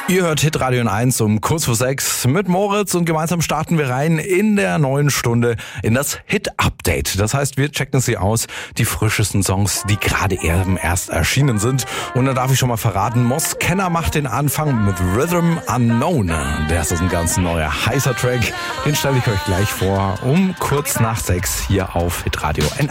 Ihr hört Hitradio N1 um kurz vor 6 mit Moritz und gemeinsam starten wir rein in der neuen Stunde in das Hit-Update. Das heißt, wir checken sie aus, die frischesten Songs, die gerade erst erschienen sind. Und da darf ich schon mal verraten, Mos Kenner macht den Anfang mit Rhythm Unknown. Das ist ein ganz neuer, heißer Track. Den stelle ich euch gleich vor, um kurz nach 6 hier auf Hitradio N1.